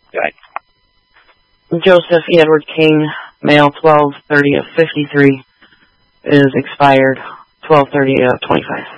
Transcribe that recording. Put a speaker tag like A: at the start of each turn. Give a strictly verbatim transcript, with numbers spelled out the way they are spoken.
A: Right.
B: Joseph Edward King, male, twelve thirty of fifty-three, is expired twelve thirty of twenty-five.